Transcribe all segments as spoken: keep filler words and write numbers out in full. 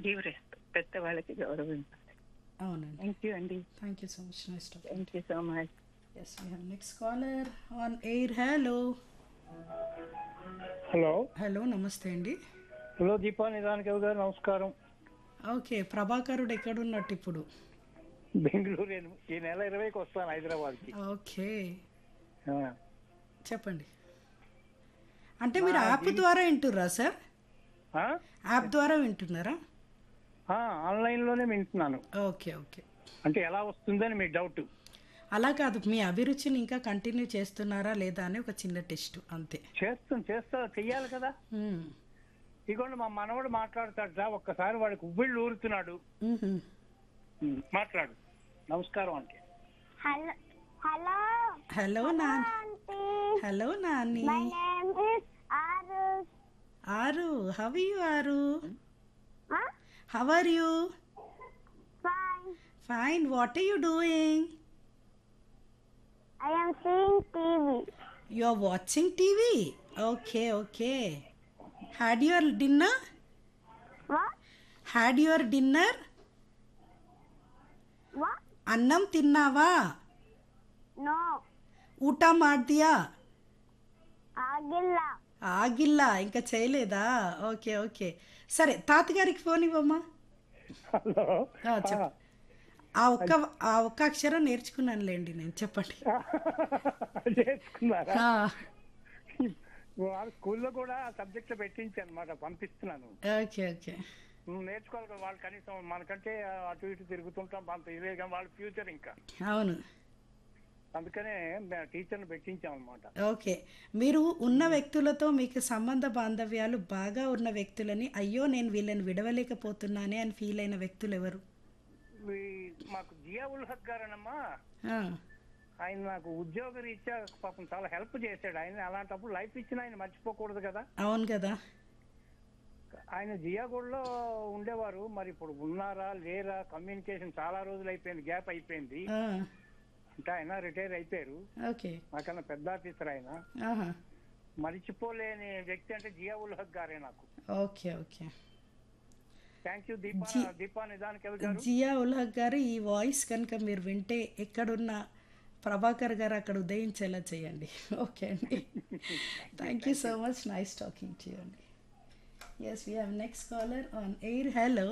Give respect, పెద్దవాళ్ళకి గౌరవించాలి. అవునండి. థ్యాంక్ యూ అండి. Thank you so much. Nice talking. Thank you so much. Yes we have next caller on air. Hello hello hello నమస్తే అండి. Hello Deepa నిదానికవి గారు నమస్కారం. Okay, ప్రభాకరుడు ఎక్కడున్నట్టు ఇప్పుడు? బెంగళూరు ఎను- ఈ నెల ఇరవైకి వస్తాను హైదరాబాద్కి. ఓకే, ఆ, చెప్పండి. అంటే మీరు యాప్ ద్వారా వింటుర్రా సార్? ఆ? యాప్ ద్వారా వింటున్నారా? ఆ, ఆన్లైన్లోనే వింటున్నాను. Okay okay. అంటే ఎలా వస్తుందని మీ డౌట్. అలా కాదు, మీ అభిరుచిని ఇంకా కంటిన్యూ చేస్తున్నారా లేదా అని ఒక చిన్న టెస్ట్ అంతే. చేస్తాం చేస్తా చెయ్యాలి కదా. మ్మ్. ఇదిగోండి మా మనవడు మాట్లాడతాడట, ఒక్కసారి వాడికి ఉవ్విళ్ళు ఊరుతున్నాడు. మ్మ్. ఉమ్, మాట్లాడు. నమస్కారం అంటే. Hello, hello, హలో నా auntie. Hello Nani. My name is Arus. ఆరు, హౌ యు ఆరు? Huh? How are you? Fine. Fine. What are you doing? I am seeing T V. You are watching TV. Okay okay. Had your dinner? What? Had your dinner? What? అన్నం తిన్నావా? No. ಊಟ ಮಾಡ್ದಿಯಾ? Agilla. ఆగిల్ల, ఇంకా చేయలేదా? Okay okay. సరే, తాతగారికి phone ఇవ్వమ్మా. Hello ఆ, చెప్పు. ఆ ఒక్క ఆ ఒక్క అక్షరం నేర్చుకున్నానులేండి నేను. చెప్పండి. చేసుకున్నారా? ఆ, వాళ్ళ స్కూల్లో కూడా సబ్జెక్ట్ పెట్టించి అనమాట పంపిస్తున్నాను. Okay okay. నువ్వు నేర్చుకోవాలి కదా. వాళ్ళు కనీసం మనకంటే అటు ఇటు తిరుగుతుంటాం, అంత ఇదే కానీ వాళ్ళ ఫ్యూచర్ ఇంకా. అవును. అందుకనే టీచర్ని పెట్టించాం అనమాట. ఓకే, మీరు ఉన్న వ్యక్తులతో మీకు సంబంధ బాంధవ్యాలు బాగా ఉన్న వ్యక్తులని, అయ్యో నేను వీళ్ళని విడవలేకపోతున్నానే అని ఫీల్ అయిన వ్యక్తులు ఎవరు? మాకు జియా ఉల్ హక్ గారనమ్మా, ఆ, ఆయన నాకు ఉద్యోగ రీత్యా పాపం చాలా హెల్ప్ చేశాడు. ఆయన అలాంటప్పుడు లైఫ్ ఇచ్చిన ఆయన మర్చిపోకూడదు కదా. అవును కదా. ఆయన జియాగూడలో ఉండేవారు, మరి ఇప్పుడు ఉన్నారా లేరా? కమ్యూనికేషన్ చాలా రోజులు అయిపోయింది, గ్యాప్ అయిపోయింది. ఆ, అంటే ఆయన రిటైర్ అయిపోయారు. ఓకే. నాకన్నా పెద్ద ఆఫీసర్ ఆయన. ఆహా, మరిచిపోలేని వ్యక్తి అంటే జియా ఉల్ హక్ గారే నాకు. Okay okay. Thank you Deepa Deepa నిదానికి గారు. జియా ఉల్ హక్ గారు, ఈ వాయిస్ కనుక మీరు వింటే ఎక్కడున్న ప్రభాకర్ గారు అక్కడ ఉదయించేలా చేయండి. ఓకే అండి. Thank you so much. Nice talking to you అండి. Yes we have next caller on air. Hello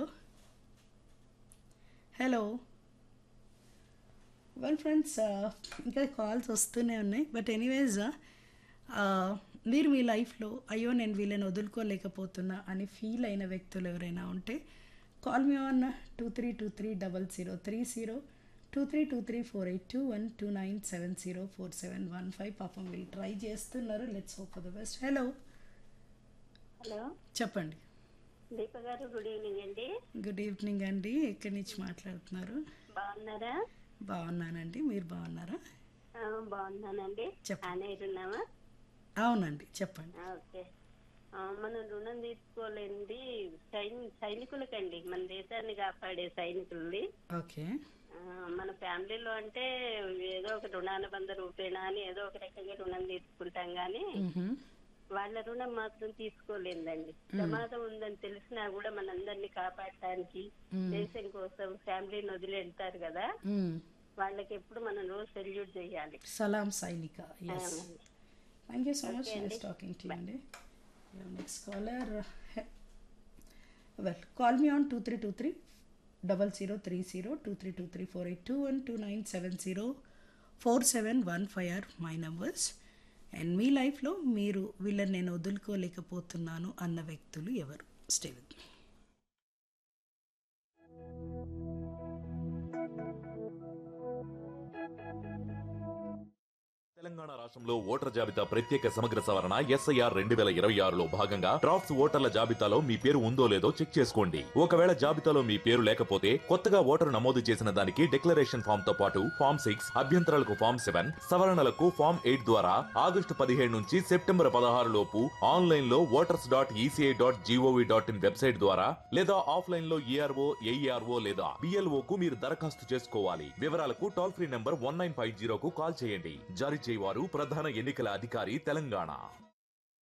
hello. Well friends, ఇంకా కాల్స్ వస్తూనే ఉన్నాయి. బట్ ఎనీవేస్, మీరు మీ లైఫ్లో అయ్యో నేను వీళ్ళని వదులుకోలేకపోతున్నా అని ఫీల్ అయిన వ్యక్తులు ఎవరైనా ఉంటే call me on two three two three double zero three zero two three two three four eight two one two nine seven zero four seven one five. పాపం వీళ్ళు ట్రై చేస్తున్నారు. Let's hope for the best. Hello Hello. చెప్పండి. దీప గారు, good evening అండి. Good evening అండి. ఎక్కడి నుంచి మాట్లాడుతున్నారు? బాగున్నారా? బాగున్నానండి, మీరు బాగున్నారా? ఆ, బాగున్నానండి. చెప్పండి. అనేరున్నావా? అవునండి, చెప్పండి. ఓకే. ఆ, మనం రుణం తీసుకోలేండి సైని సైనికులకండి, మన దేశాన్ని కాపాడే సైనికులది. ఓకే. ఆ, మన ఫ్యామిలీలో అంటే ఏదో ఒక రుణానుబంధ రూపేణా అని ఏదో ఒక రకంగా రుణం తీసుకుంటాం కానీ మ్హూ. వాళ్ళ రుణం మాత్రం తీసుకోలేదండి. ప్రమాదం ఉందని తెలిసినా కూడా మనందరినీ కాపాడటానికి దేశం కోసం ఫ్యామిలీని వదిలి వెళ్తారు కదా, మ్. వాళ్ళకి ఎప్పుడు మనం రోజు సెల్యూట్ చేయాలి. సలాం సైనిక. ఎస్, అవునండి. Thank you so much. Okay nice అండి. టాకింగ్ టు యూ అండి. Next caller. Well, call me on two three two three double zero three zero two three two three four eight two one two nine seven zero four seven one five are my numbers. And మీ లైఫ్లో మీరు వీళ్ళని నేను వదులుకోలేకపోతున్నాను అన్న వ్యక్తులు ఎవరు? Stay with me. Telangana రాష్ట్రంలో voter జాబితా ప్రత్యేక సమగ్ర సవరణ ఎస్ఐఆర్ రెండు వేల ఇరవై ఆరులో భాగంగా డ్రాఫ్ట్స్ ఓటర్ల జాబితాలో మీ పేరు ఉందో లేదో చెక్ చేసుకోండి. ఒకవేళ జాబితాలో మీ పేరు లేకపోతే కొత్తగా ఓటరు నమోదు చేసిన దానికి డిక్లరేషన్ ఫామ్ తో పాటు ఫామ్ సిక్స్, అభ్యంతరాలకు ఫామ్ సెవెన్, సవరణలకు ఫామ్ ఎయిట్ ద్వారా ఆగస్టు పదిహేడు నుంచి సెప్టెంబర్ పదహారు లోపు ఆన్లైన్ లో voters dot ECI dot GOV dot in website ద్వారా లేదా ఆఫ్లైన్ లో ఈఆర్ఓ, ఏఈఆర్ఓ లేదా బిఎల్ఓ కు మీరు దరఖాస్తు చేసుకోవాలి. వివరాలకు toll free number one nine five zero కు కాల్ చేయండి. జారీ చేయవారు ప్రధాన ఎన్నికల అధికారి తెలంగాణ.